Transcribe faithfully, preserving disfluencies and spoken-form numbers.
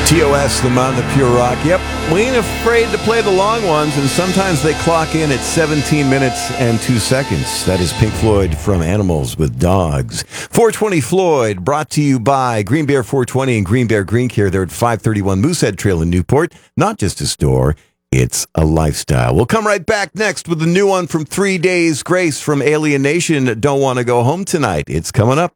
T O S, the Mountain of Pure Rock. Yep, we ain't afraid to play the long ones, and sometimes they clock in at seventeen minutes and two seconds. That is Pink Floyd from Animals with Dogs. four twenty Floyd, brought to you by Green Bear four twenty and Green Bear Green Care. They're at five thirty-one Moosehead Trail in Newport. Not just a store, it's a lifestyle. We'll come right back next with a new one from Three Days Grace from Alien Nation. Don't Want to Go Home Tonight. It's coming up.